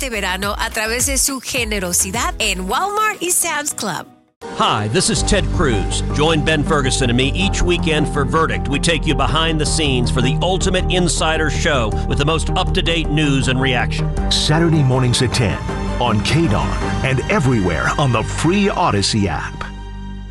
este verano a través de su generosidad en Walmart y Sam's Club. Hi, this is Ted Cruz. Join Ben Ferguson and me each weekend for Verdict. We take you behind the scenes for the ultimate insider show with the most up-to-date news and reaction. Saturday mornings at 10 on KDON and everywhere on the free Odyssey app.